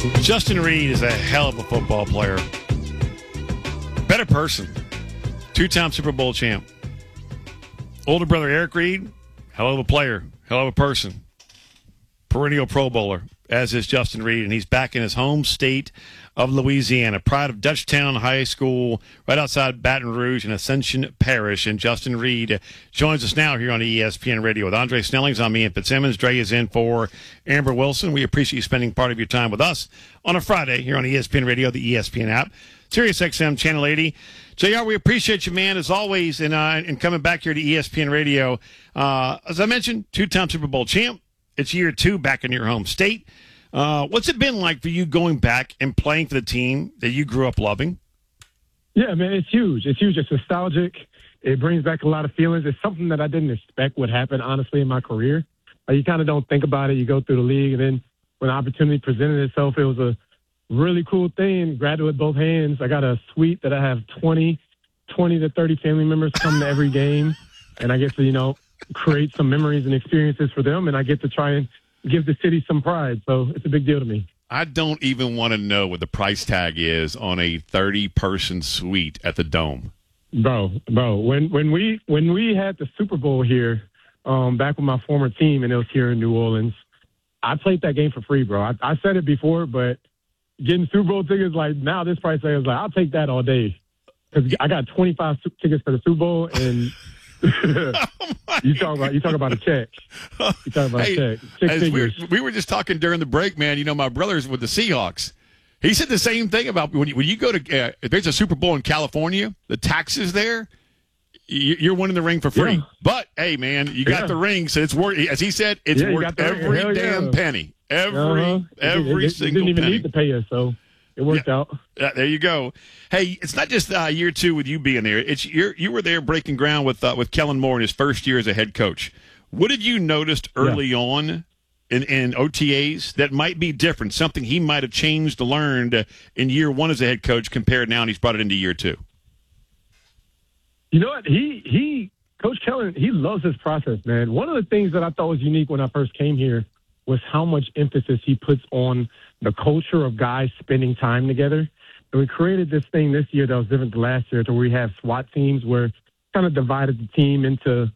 Justin Reid is a hell of a football player. Better person. Two-time Super Bowl champ. Older brother Eric Reid, hell of a player, hell of a person. Perennial Pro Bowler, as is Justin Reid, and he's back in his home state of Louisiana. Pride of Dutchtown High School, right outside Baton Rouge in Ascension Parish. And Justin Reid joins us now here on ESPN Radio with Andre Snellings. I'm Ian Fitzsimmons. Dre is in for Amber Wilson. We appreciate you spending part of your time with us on a Friday here on ESPN Radio, the ESPN app, Sirius XM Channel 80. JR, we appreciate you, man, as always, and coming back here to ESPN Radio. As I mentioned, two-time Super Bowl champ. It's year 2 back in your home state. What's it been like for you going back and playing for the team that you grew up loving? Yeah, man, it's huge. It's huge. It's nostalgic. It brings back a lot of feelings. It's something that I didn't expect would happen, honestly, in my career. You kind of don't think about it. You go through the league, and then when the opportunity presented itself, it was a really cool thing. Grabbed it with both hands. I got a suite that I have 20 to 30 family members come to every game, and I get to, create some memories and experiences for them, and I get to try and give the city some pride. So it's a big deal to me. I don't even want to know what the price tag is on a 30-person suite at the Dome. Bro, when we had the Super Bowl here, back with my former team, and it was here in New Orleans, I played that game for free, bro. I said it before, but getting Super Bowl tickets, like, now this price tag is like, I'll take that all day. Because I got 25 tickets for the Super Bowl, and you talk about a check. You talk about a check. 6 figures. We were just talking during the break, man. My brother's with the Seahawks. He said the same thing about when you go to if there's a Super Bowl in California, the taxes there, you're winning the ring for free. Yeah. But hey, man, you got the ring, so it's worth. As he said, it's worth every damn penny. Every single didn't even penny. need to pay us, so it worked out. There you go. Hey, it's not just year 2 with you being there. It's you were there breaking ground with Kellen Moore in his first year as a head coach. What have you noticed early on in OTAs that might be different? Something he might have changed or learned in year 1 as a head coach compared now, and he's brought it into year 2. You know what? Coach Kellen, he loves his process, man. One of the things that I thought was unique when I first came here was how much emphasis he puts on the culture of guys spending time together. And we created this thing this year that was different than last year, to where we have SWAT teams where kind of divided the team into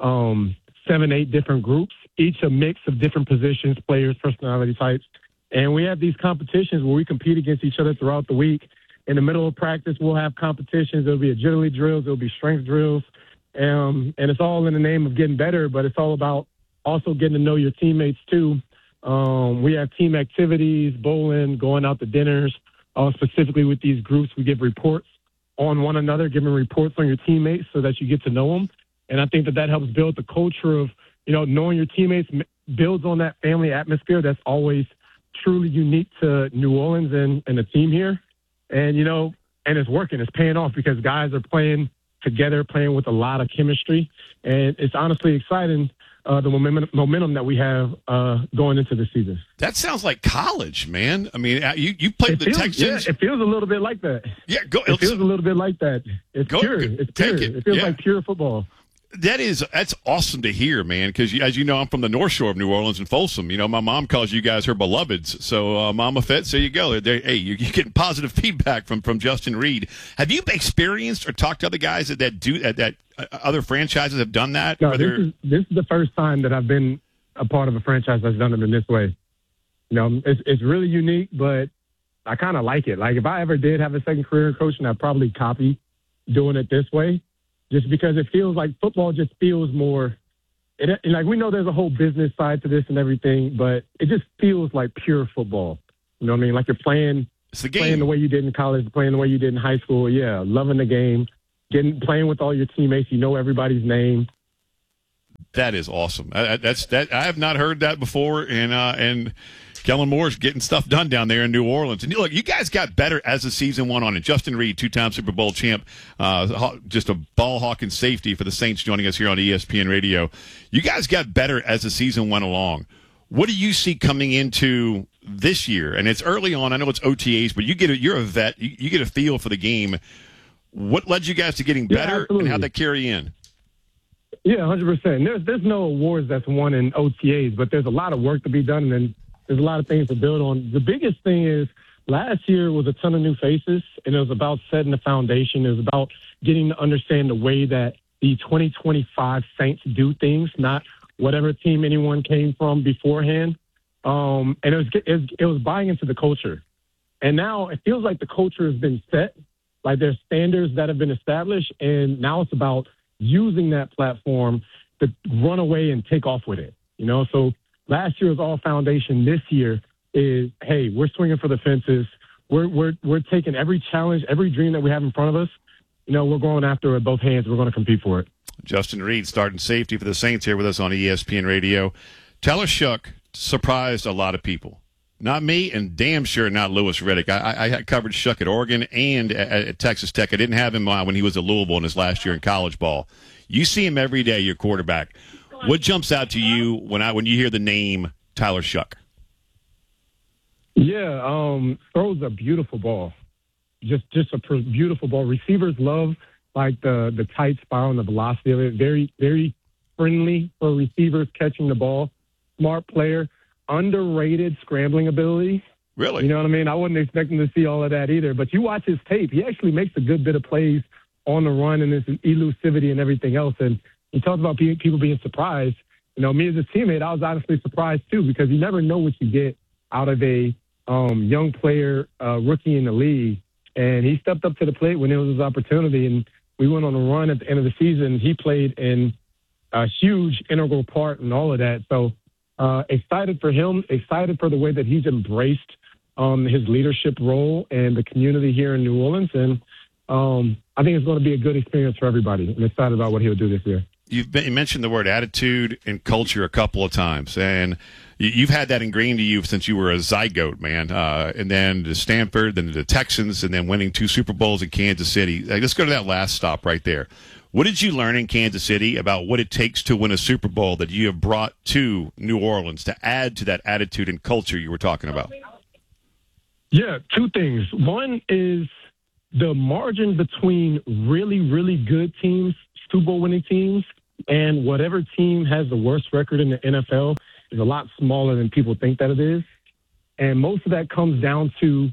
7-8 different groups, each a mix of different positions, players, personality types. And we have these competitions where we compete against each other throughout the week. In the middle of practice, we'll have competitions. There'll be agility drills. There'll be strength drills. And it's all in the name of getting better, but it's all about also getting to know your teammates too. We have team activities, bowling, going out to dinners. Specifically with these groups, we give reports on one another, giving reports on your teammates so that you get to know them. And I think that helps build the culture of, knowing your teammates, builds on that family atmosphere that's always truly unique to New Orleans and the team here. And, and it's working. It's paying off because guys are playing together, playing with a lot of chemistry. And it's honestly exciting, the momentum that we have going into the season. That sounds like college, man. I mean, you played the Texans. Yeah, it feels a little bit like that. Yeah, it feels a little bit like that. It's pure. It's pure. It feels like pure football. That's awesome to hear, man, because as you know, I'm from the North Shore of New Orleans and Folsom. My mom calls you guys her beloveds. So, Mama Fetz, there you go. Hey, you're getting positive feedback from Justin Reid. Have you experienced or talked to other guys that do that other franchises have done that? No, this is the first time that I've been a part of a franchise that's done it in this way. It's really unique, but I kind of like it. Like, if I ever did have a second career in coaching, I'd probably copy doing it this way. Just because it feels like football just feels more, we know there's a whole business side to this and everything, but it just feels like pure football. You know what I mean? Like you're playing the way you did in college, playing the way you did in high school. Yeah, loving the game, playing with all your teammates. You know everybody's name. That is awesome. I have not heard that before, and Kellen Moore's getting stuff done down there in New Orleans. And look, you guys got better as the season went on. And Justin Reid, 2-time Super Bowl champ, just a ball hawking safety for the Saints, joining us here on ESPN Radio. You guys got better as the season went along. What do you see coming into this year? And it's early on. I know it's OTAs, but you're a vet. You get a feel for the game. What led you guys to getting better, and how'd that carry in? Yeah, 100%. There's no awards that's won in OTAs, but there's a lot of work to be done. And then there's a lot of things to build on. The biggest thing is last year was a ton of new faces, and it was about setting the foundation. It was about getting to understand the way that the 2025 Saints do things, not whatever team anyone came from beforehand. And it was buying into the culture. And now it feels like the culture has been set, like there's standards that have been established, and now it's about using that platform to run away and take off with it. So last year was all foundation. This year is, hey, we're swinging for the fences. We're taking every challenge, every dream that we have in front of us. We're going after it with both hands. We're going to compete for it. Justin Reid, starting safety for the Saints, here with us on ESPN Radio. Tyler Shough surprised a lot of people. Not me, and damn sure not Louis Riddick. I had covered Shough at Oregon and at Texas Tech. I didn't have him when he was at Louisville in his last year in college ball. You see him every day, your quarterback. What jumps out to you when you hear the name Tyler Shough? Yeah, throws a beautiful ball. Just a beautiful ball. Receivers love the tight spiral and the velocity of it. Very, very friendly for receivers catching the ball. Smart player. Underrated scrambling ability. Really? You know what I mean? I wasn't expecting to see all of that either. But you watch his tape. He actually makes a good bit of plays on the run and his elusivity and everything else. And he talks about people being surprised. Me as a teammate, I was honestly surprised too, because you never know what you get out of a young player, rookie in the league. And he stepped up to the plate when it was his opportunity. And we went on a run at the end of the season. He played in a huge integral part in all of that. So excited for him, excited for the way that he's embraced his leadership role and the community here in New Orleans. And I think it's going to be a good experience for everybody. I'm excited about what he'll do this year. You mentioned the word attitude and culture a couple of times, and you've had that ingrained to you since you were a zygote, man. And then to Stanford, then to the Texans, and then winning 2 Super Bowls in Kansas City. Let's go to that last stop right there. What did you learn in Kansas City about what it takes to win a Super Bowl that you have brought to New Orleans to add to that attitude and culture you were talking about? Yeah, 2 things. One is the margin between really, really good teams, Super Bowl winning teams, and whatever team has the worst record in the NFL is a lot smaller than people think that it is. And most of that comes down to,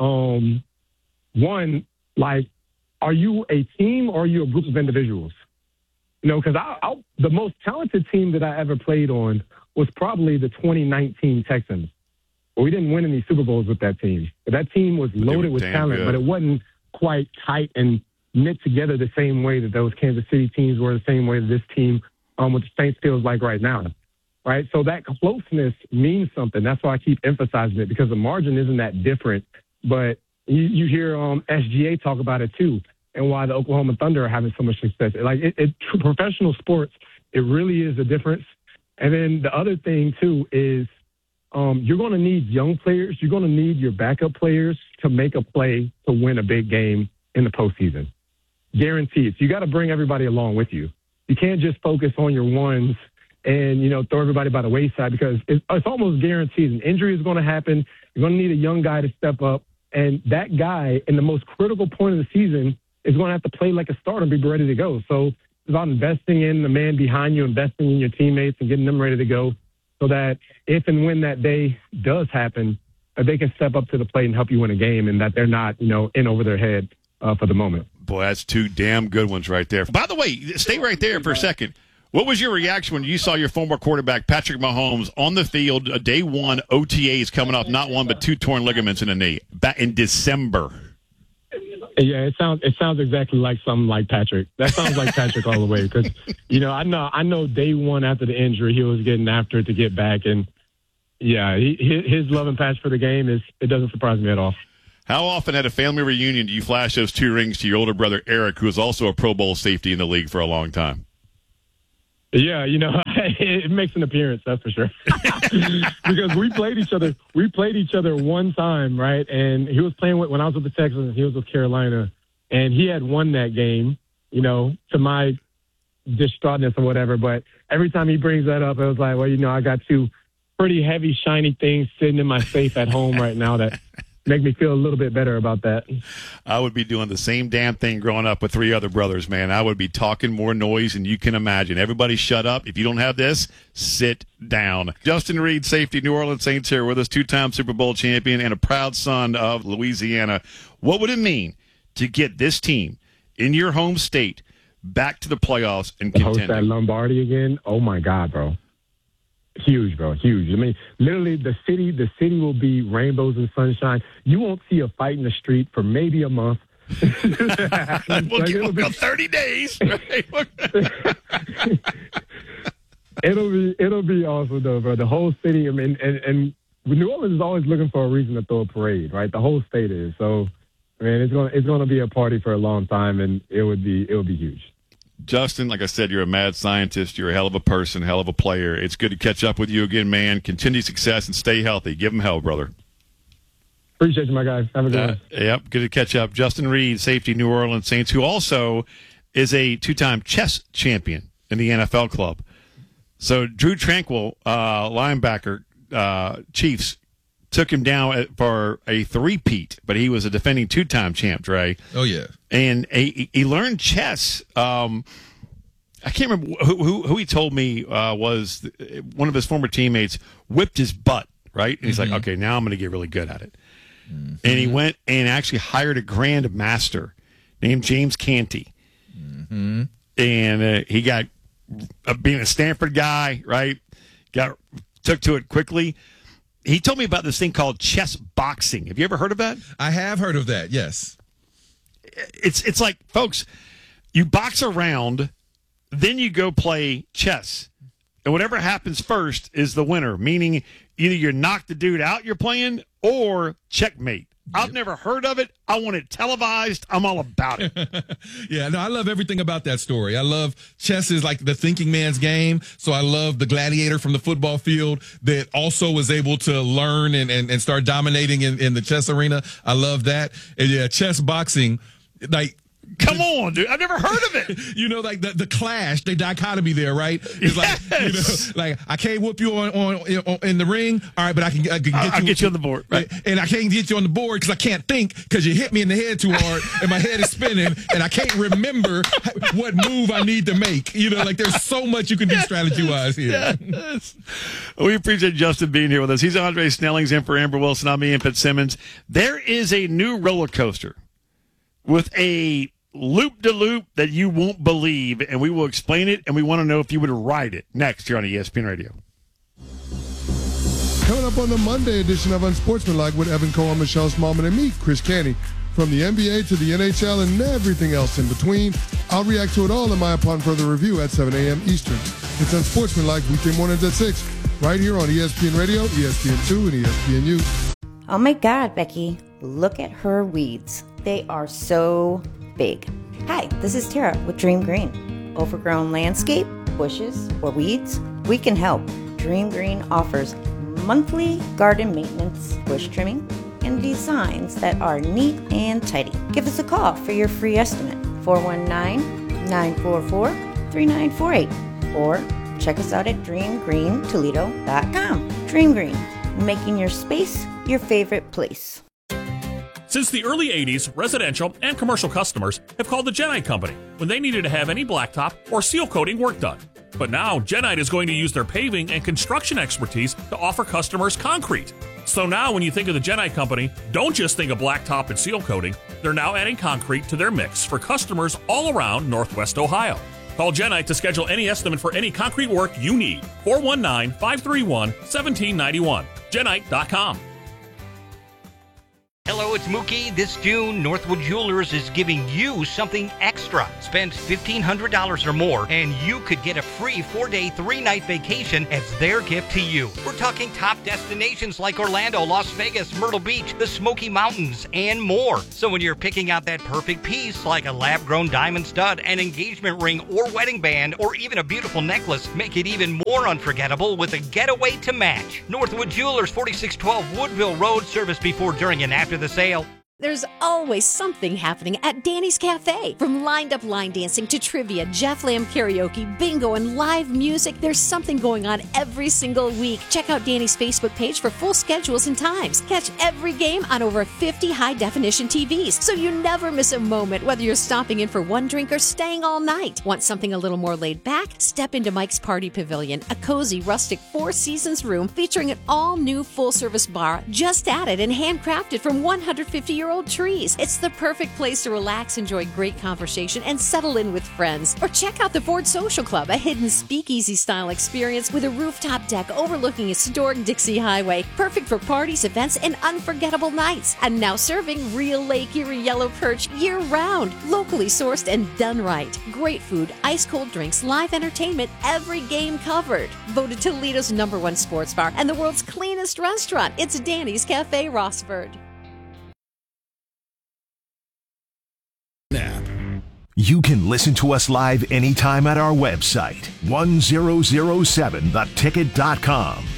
one, are you a team or are you a group of individuals? Because the most talented team that I ever played on was probably the 2019 Texans. But we didn't win any Super Bowls with that team. That team was loaded with talent, but it wasn't quite tight and knit together the same way that those Kansas City teams were, the same way that this team with the Saints feels like right now, right? So that closeness means something. That's why I keep emphasizing it, because the margin isn't that different. But you hear SGA talk about it too, and why the Oklahoma Thunder are having so much success. Professional sports, it really is a difference. And then the other thing too is you're going to need young players. You're going to need your backup players to make a play to win a big game in the postseason. Guaranteed. So you got to bring everybody along with you. You can't just focus on your ones and, throw everybody by the wayside, because it's almost guaranteed an injury is going to happen. You're going to need a young guy to step up. And that guy, in the most critical point of the season, is going to have to play like a starter and be ready to go. So it's about investing in the man behind you, investing in your teammates and getting them ready to go, so that if and when that day does happen, they can step up to the plate and help you win a game, and that they're not, in over their head for the moment. Boy, that's 2 damn good ones right there. By the way, stay right there for a second. What was your reaction when you saw your former quarterback, Patrick Mahomes, on the field, day 1, OTAs coming off not 1 but 2 torn ligaments in the knee, back in December? Yeah, it sounds exactly like something like Patrick. That sounds like Patrick all the way, because I know day 1 after the injury he was getting after it to get back, and yeah, his love and passion for the game it doesn't surprise me at all. How often at a family reunion do you flash those 2 rings to your older brother Eric, who is also a Pro Bowl safety in the league for a long time? Yeah, it makes an appearance, that's for sure. Because we played each other one time, right? And he was playing when I was with the Texans, he was with Carolina, and he had won that game, to my distraughtness or whatever. But every time he brings that up, it was like, well, I got 2 pretty heavy, shiny things sitting in my safe at home right now that make me feel a little bit better about that. I would be doing the same damn thing growing up with 3 other brothers, man. I would be talking more noise than you can imagine. Everybody shut up. If you don't have this, sit down. Justin Reid, safety, New Orleans Saints here with us, 2-time Super Bowl champion and a proud son of Louisiana. What would it mean to get this team in your home state back to the playoffs and host contending? that Lombardi again? Oh, my God, bro. Huge, bro. Huge. I mean, literally, the city will be rainbows and sunshine. You won't see a fight in the street for maybe a month. We'll go 30 days. It'll be awesome, though, bro. The whole city, I mean, and New Orleans is always looking for a reason to throw a parade, right? The whole state is. So, I mean, it's going to be a party for a long time, and it would be huge. Justin, like I said, you're a mad scientist. You're a hell of a person, hell of a player. It's good to catch up with you again, man. Continue success and stay healthy. Give them hell, brother. Appreciate you, my guys. Have a good one. Yep, good to catch up. Justin Reid, safety, New Orleans Saints, who also is a 2-time chess champion in the NFL club. So Drew Tranquill, linebacker, Chiefs, took him down for a 3-peat, but he was a defending 2-time champ, Dre. Oh, yeah. And he learned chess. I can't remember who he told me was one of his former teammates whipped his butt, right? And he's like, okay, now I'm going to get really good at it. Mm-hmm. And he went and actually hired a grand master named James Canty. Mm-hmm. And he got, being a Stanford guy, right, took to it quickly. He told me about this thing called chess boxing. Have you ever heard of that? I have heard of that, yes. It's like, folks, you box around, then you go play chess. And whatever happens first is the winner, meaning either you knock the dude out you're playing or checkmate. I've never heard of it. I want it televised. I'm all about it. Yeah, no, I love everything about that story. I love chess is like the thinking man's game. So I love the gladiator from the football field that also was able to learn and start dominating in the chess arena. I love that. And yeah, chess boxing, like, come on, dude. I've never heard of it. You know, like the clash, the dichotomy there, right? It's like, yes. You know, like I can't whoop you on in the ring. All right, but I'll get you on the board, right? And I can't get you on the board because I can't think because you hit me in the head too hard and my head is spinning and I can't remember what move I need to make. You know, like there's so much you can do strategy-wise here. Yes. We appreciate Justin being here with us. He's Andre Snelling's in for Amber Wilson. I'm Ian Fitzsimmons. There is a new roller coaster with a loop-de-loop that you won't believe, and we will explain it, and we want to know if you would ride it next here on ESPN Radio. Coming up on the Monday edition of Unsportsmanlike with Evan Cohen, Michelle Smallman, and me, Chris Canty. From the NBA to the NHL and everything else in between, I'll react to it all in my Upon Further Review at 7 a.m. Eastern. It's Unsportsmanlike weekday mornings at 6, right here on ESPN Radio, ESPN2, and ESPNU. Oh my God, Becky, look at her weeds. They are so big. Hi, this is Tara with Dream Green. Overgrown landscape, bushes, or weeds? We can help. Dream Green offers monthly garden maintenance, bush trimming, and designs that are neat and tidy. Give us a call for your free estimate, 419-944-3948, or check us out at dreamgreentoledo.com. Dream Green, making your space your favorite place. Since the early 80s, residential and commercial customers have called the Genite Company when they needed to have any blacktop or seal coating work done. But now, Genite is going to use their paving and construction expertise to offer customers concrete. So now when you think of the Genite Company, don't just think of blacktop and seal coating. They're now adding concrete to their mix for customers all around Northwest Ohio. Call Genite to schedule any estimate for any concrete work you need. 419-531-1791. Genite.com. Hello, it's Mookie. This June, Northwood Jewelers is giving you something extra. Spend $1,500 or more, and you could get a free 4-day, 3-night vacation as their gift to you. We're talking top destinations like Orlando, Las Vegas, Myrtle Beach, the Smoky Mountains, and more. So when you're picking out that perfect piece, like a lab-grown diamond stud, an engagement ring, or wedding band, or even a beautiful necklace, make it even more unforgettable with a getaway to match. Northwood Jewelers, 4612 Woodville Road, service before, during, and after the sale. There's always something happening at Danny's Cafe. From lined-up line dancing to trivia, Jeff Lamb karaoke, bingo, and live music, there's something going on every single week. Check out Danny's Facebook page for full schedules and times. Catch every game on over 50 high-definition TVs, so you never miss a moment, whether you're stopping in for one drink or staying all night. Want something a little more laid back? Step into Mike's Party Pavilion, a cozy, rustic Four Seasons room featuring an all-new full-service bar just added and handcrafted from 150-year-old trees. It's the perfect place to relax, enjoy great conversation, and settle in with friends. Or check out the Ford Social Club, a hidden speakeasy-style experience with a rooftop deck overlooking historic Dixie Highway. Perfect for parties, events, and unforgettable nights. And now serving real Lake Erie yellow perch year-round. Locally sourced and done right. Great food, ice-cold drinks, live entertainment, every game covered. Voted Toledo's #1 sports bar and the world's cleanest restaurant. It's Danny's Cafe Rossford. You can listen to us live anytime at our website, 1007theticket.com.